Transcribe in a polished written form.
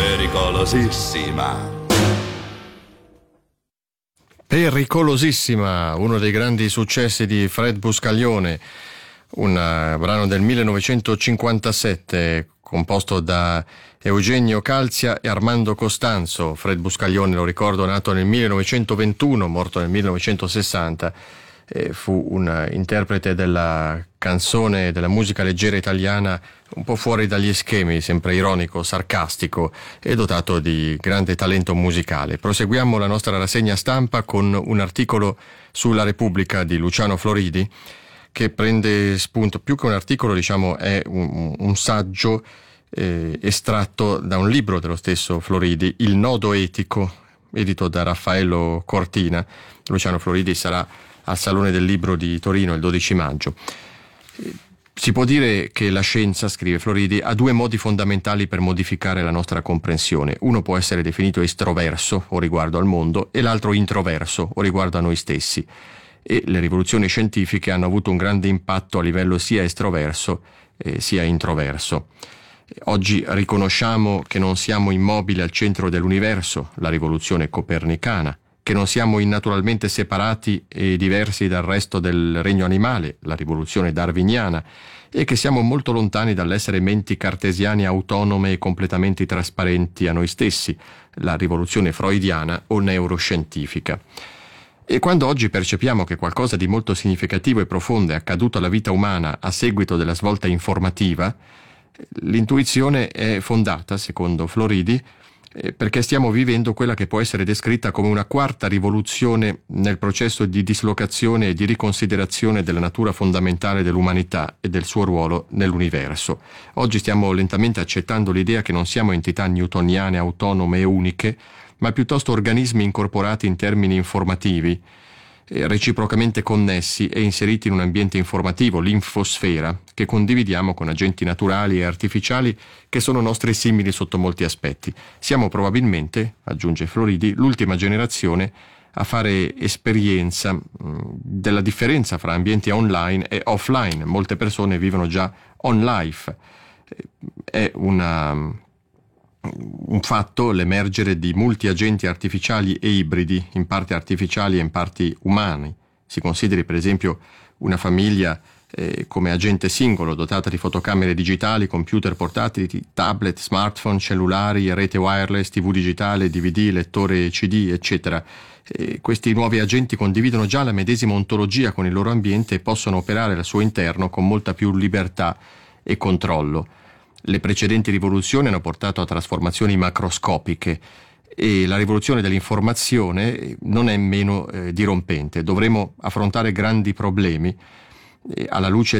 Pericolosissima. Pericolosissima, uno dei grandi successi di Fred Buscaglione, un brano del 1957 composto da Eugenio Calzia e Armando Costanzo. Fred Buscaglione, lo ricordo, nato nel 1921, morto nel 1960, fu un interprete della canzone, della musica leggera italiana un po' fuori dagli schemi, sempre ironico, sarcastico e dotato di grande talento musicale. Proseguiamo la nostra rassegna stampa con un articolo sulla Repubblica di Luciano Floridi, che prende spunto, più che un articolo, diciamo, è un saggio estratto da un libro dello stesso Floridi, Il nodo etico, edito da Raffaello Cortina. Luciano Floridi sarà al Salone del Libro di Torino il 12 maggio. Si può dire che la scienza, scrive Floridi, ha due modi fondamentali per modificare la nostra comprensione. Uno può essere definito estroverso, o riguardo al mondo, e l'altro introverso, o riguardo a noi stessi. E le rivoluzioni scientifiche hanno avuto un grande impatto a livello sia estroverso sia introverso. Oggi riconosciamo che non siamo immobili al centro dell'universo, la rivoluzione copernicana, che non siamo innaturalmente separati e diversi dal resto del regno animale, la rivoluzione darwiniana, e che siamo molto lontani dall'essere menti cartesiane autonome e completamente trasparenti a noi stessi, la rivoluzione freudiana o neuroscientifica. E quando oggi percepiamo che qualcosa di molto significativo e profondo è accaduto alla vita umana a seguito della svolta informativa, l'intuizione è fondata, secondo Floridi, perché stiamo vivendo quella che può essere descritta come una quarta rivoluzione nel processo di dislocazione e di riconsiderazione della natura fondamentale dell'umanità e del suo ruolo nell'universo. Oggi stiamo lentamente accettando l'idea che non siamo entità newtoniane autonome e uniche, ma piuttosto organismi incorporati in termini informativi, reciprocamente connessi e inseriti in un ambiente informativo, l'infosfera, che condividiamo con agenti naturali e artificiali che sono nostri simili sotto molti aspetti. Siamo probabilmente, aggiunge Floridi, l'ultima generazione a fare esperienza della differenza fra ambienti online e offline. Molte persone vivono già on life. È un fatto l'emergere di multiagenti artificiali e ibridi, in parte artificiali e in parti umani. Si consideri per esempio una famiglia come agente singolo, dotata di fotocamere digitali, computer portatili, tablet, smartphone, cellulari, rete wireless, TV digitale, DVD, lettore CD, eccetera. Questi nuovi agenti condividono già la medesima ontologia con il loro ambiente e possono operare al suo interno con molta più libertà e controllo. Le precedenti rivoluzioni hanno portato a trasformazioni macroscopiche e la rivoluzione dell'informazione non è meno dirompente. Dovremo affrontare grandi problemi alla luce